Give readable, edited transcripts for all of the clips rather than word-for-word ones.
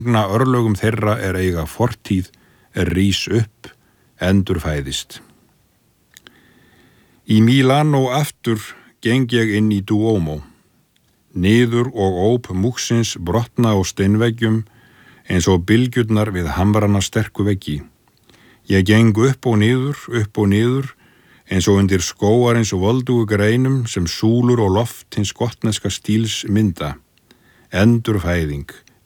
örlögum þeirra eiga fortíð, rís upp, endurfæðist. Í Milano aftur geng ég inn í Duomo. Niður og óp múksins brotna á steinveggjum eins og bylgjurnar við hamrana sterku veggi. Ég geng upp og niður, eins og undir skóarins voldugu greinum sem súlur og loft hins gotneska stíls mynda. Endurfæðing,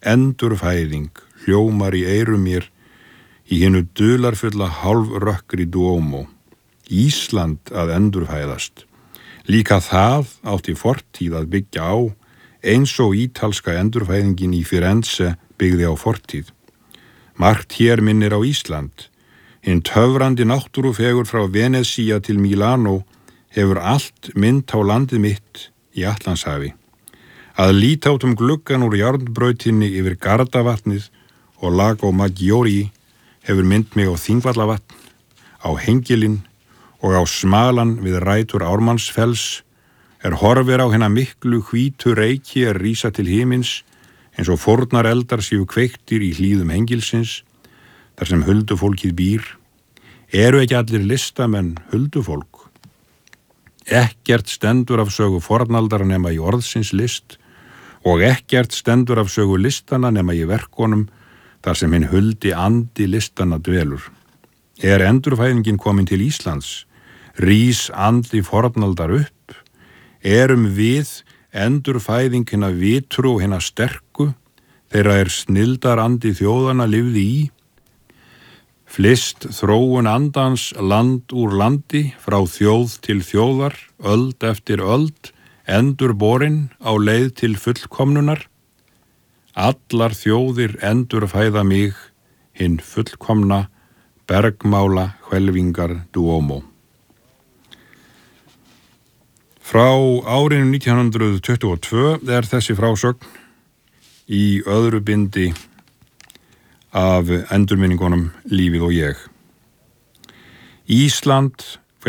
hljómar í eyrum mér í hinu dularfulla hálfrökkri Duomo. Ísland að endurfæðast. Líka það átti fortíð að byggja á, eins og ítalska endurfæðingin í Firenze byggði á fortíð. Margt hér minnir á Ísland. Hinn töfrandi náttúrufegur frá Venezia til Milano hefur allt mynd á landið mitt í Atlantshafi. Að líta út gluggan úr járnbrautinni yfir Gardavatnið og Lago Maggiore hefur mynd mig á Þingvallavatn, á Hengilinn og á smalan við rætur Ármannsfells horfir á hina miklu hvítu reiki rísa til himins eins og fórnar eldar séu kveiktir í hlíðum Hengilsins, þar sem huldufólkið býr. Eru ekki allir listamenn huldufólk? Ekkert stendur af sögu fornaldar nema í orðsins list og ekkert stendur af sögu listana nema í verkonum þar sem hinn huldi andi listana dvelur. Endurfæðingin komin til Íslands? Rís andi fornaldar upp? Erum við endurfæðing hinna vitru og hinna sterku, þeirra snildar andi þjóðana lifði í? Flist þróun andans land úr landi, frá þjóð til þjóðar, öld eftir öld, endurborin á leið til fullkomnunar? Allar þjóðir endurfæða mig, hinn fullkomna, bergmála hvelfingar Duomo. Frá árinu 1922 þessi frásögn í öðru bindi af endurminningunum Lífið og ég. Ísland, hve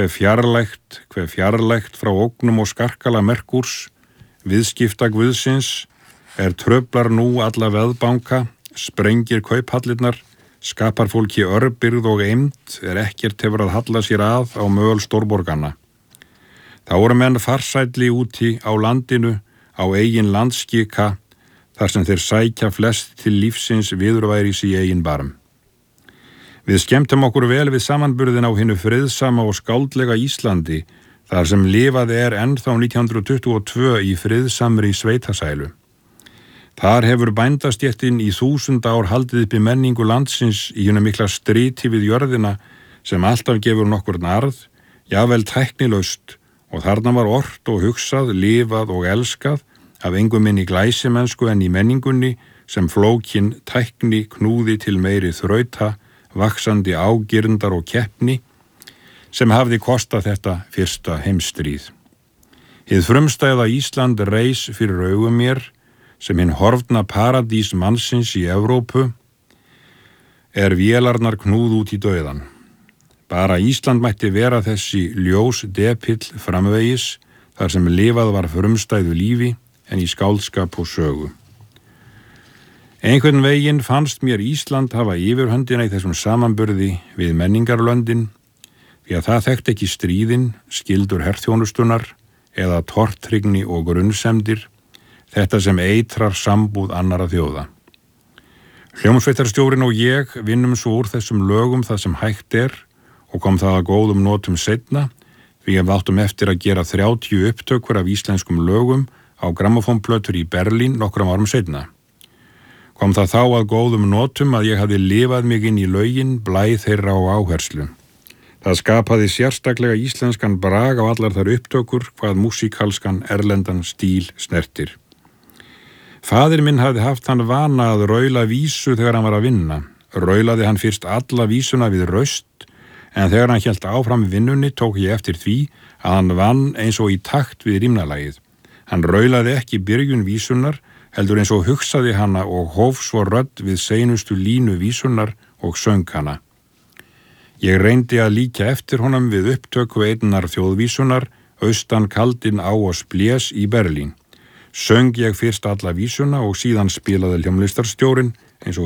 fjarlægt frá ógnum og skarkala Merkúrs, viðskipta guðsins, tröflar nú alla veðbanka, sprengir kauphallirnar, skapar fólki örbirgð og eymd ekkert hefur að halla sér að á möl stórborganna. Þá voru menn farsælli úti á landinu, á eigin landskika, þar sem þeir sækja flest til lífsins viðurværis í eigin barm. Við skemmtum okkur vel við samanburðin á hinu friðsama og skáldlega Íslandi, þar sem lifaði ennþá 1922 í friðsamri sveitasælu. Þar hefur bændastéttin í 1000 ár haldið uppi menningu landsins í hinu mikla striti við jörðina sem alltaf gefur nokkurn arð, jafnvel tæknilaust, og þarna var ort og hugsað, lifað og elskað af engum minni glæsimennsku en í menningunni sem flókin tækni knúði til meiri þrauta, vaxandi ágirndar og keppni sem hafði kostað þetta fyrsta heimsstríð. Hið frumstæða Ísland reis fyrir augum mér sem hinn horfna paradís mannsins í Evrópu vélarnar knúð út í dauðan. Bara Ísland mætti vera þessi ljós depill framvegis þar sem lifað var frumstæðu lífi en í skáldskap og sögu. Einhvern veginn fannst mér Ísland hafa yfirhöndina í þessum samanburði við menningarlöndin, því að það þekkti ekki stríðin, skildur herþjónustunar eða tortryggni og grunnsemdir, þetta sem eitrar sambúð annarra þjóða. Hljómsveitarstjórinn og ég vinnum svo úr þessum lögum það sem hægt og kom það að góðum notum seinna, því við áttum eftir að gera 30 upptökur af íslenskum lögum á grammófónplötur í Berlín nokkrum árum seinna. Kom það þá að góðum notum að ég hafði lifað mig inn í lögin, blæ þeirra og áherslu. Það skapaði sérstaklega íslenskan brag á allar þær upptökur hvað músíkalskan erlendan stíl snertir. Faðir minn hafði haft hann vana að raula vísu þegar hann var að vinna. Raulaði hann fyrst alla vísuna við raust, en þegar hann hélt áfram vinnunni tók ég eftir því að hann vann eins og í takt við rímnalagið. Hann raulaði ekki byrjun vísunar, heldur eins og hugsaði hana og hóf svo rödd við seinustu línu vísunar og söng hana. Ég reyndi að líkja eftir honum við upptöku einnar þjóðvísunar, austan kaldinn á og blés í Berlín. Söng ég fyrst alla vísuna og síðan spilaði hljómlistarstjórinn